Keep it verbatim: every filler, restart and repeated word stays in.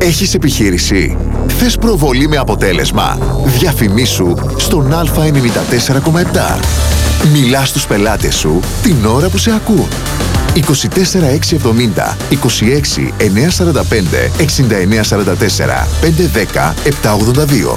Έχεις επιχείρηση? Θες προβολή με αποτέλεσμα? Διαφημίσου στον Α ενενήντα τέσσερα κόμμα επτά. Μιλά στους πελάτες σου την ώρα που σε ακούν. είκοσι τέσσερα έξι εβδομήντα, είκοσι έξι εννιακόσια σαράντα πέντε, εξήντα εννέα σαράντα τέσσερα, πεντακόσια δέκα επτακόσια ογδόντα δύο.